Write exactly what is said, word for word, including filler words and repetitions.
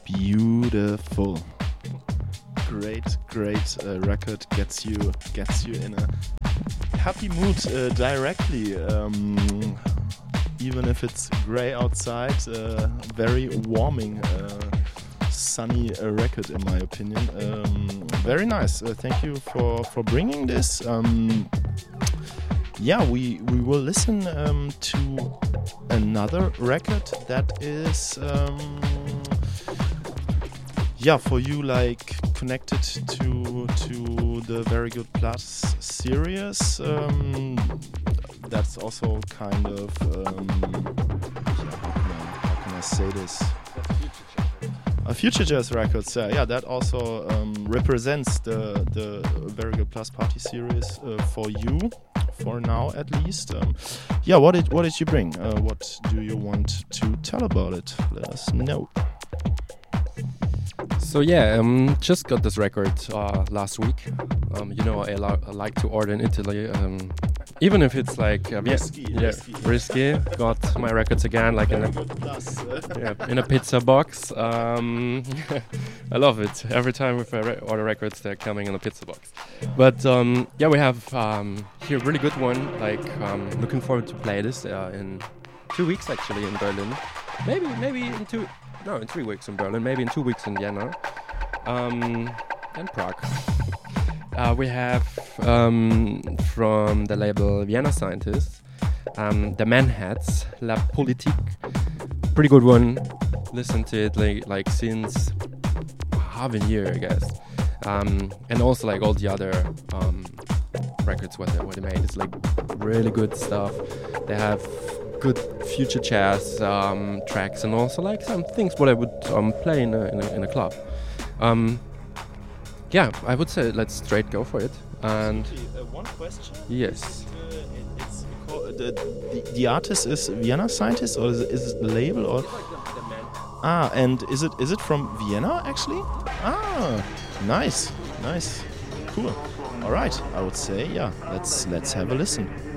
Beautiful. Great, great uh, record. Gets you, gets you in a happy mood uh, directly. Um, even if it's grey outside, uh, very warming, uh, sunny uh, record in my opinion. Um, very nice. Uh, thank you for for bringing this. Um, yeah, we we will listen um, to another record that is. Um, Yeah, for you, like connected to to the Very Good Plus series, um, that's also kind of um, yeah, how, can I, how can I say this? A Future Jazz Records, yeah, yeah, that also um, represents the the Very Good Plus party series uh, for you, for now at least. Um, yeah, what did what did you bring? Uh, what do you want to tell about it? Let us know. So yeah, um, just got this record uh, last week. Um, you know, I, li- I like to order in Italy, um, even if it's like uh, risky, yeah, yeah, risky. risky. Got my records again, like in a yeah, in a pizza box. Um, I love it. Every time if I re- order records, they're coming in a pizza box. But um, yeah, we have um, here a really good one. Like um, looking forward to play this uh, in two weeks actually in Berlin. Maybe maybe in two. No, in three weeks in Berlin, maybe in two weeks in Vienna, um, and Prague. uh, we have um, from the label Vienna Scientists, um, the Manhats, La Politique. Pretty good one. Listened to it like, like since half a year, I guess. Um, and also like all the other um, records what they, what they made. It's like really good stuff. They have good future jazz um, tracks and also like some things what I would um, play in a, in a in a club. Um, yeah, I would say let's straight go for it. And uh, one question. Yes. Is it, uh, it's called, the, the the artist is Vienna Scientist, or is it, is it the label, or ah? And is it is it from Vienna actually? Ah, nice, nice, cool. All right, I would say yeah. Let's let's have a listen.